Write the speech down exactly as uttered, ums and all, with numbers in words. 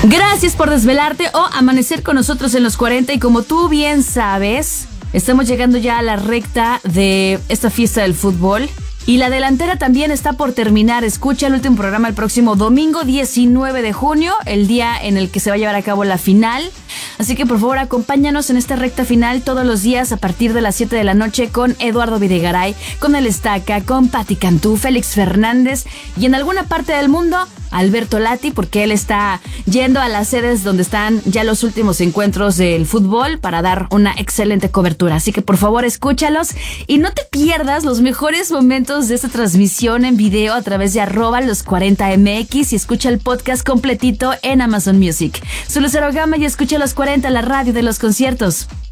Gracias por desvelarte o amanecer con nosotros en los cuarenta, y como tú bien sabes, estamos llegando ya a la recta de esta fiesta del fútbol. Y la delantera también está por terminar. Escucha el último programa el próximo domingo diecinueve de junio, el día en el que se va a llevar a cabo la final. Así que por favor acompáñanos en esta recta final todos los días a partir de las siete de la noche con Eduardo Videgaray, con El Estaca, con Pati Cantú, Félix Fernández y en alguna parte del mundo Alberto Lati, porque él está yendo a las sedes donde están ya los últimos encuentros del fútbol para dar una excelente cobertura. Así que por favor escúchalos y no te pierdas los mejores momentos de esta transmisión en video a través de arroba los cuarenta M X y escucha el podcast completito en Amazon Music. Soy Lucero Gama y escucha los cuarenta, la radio de los conciertos.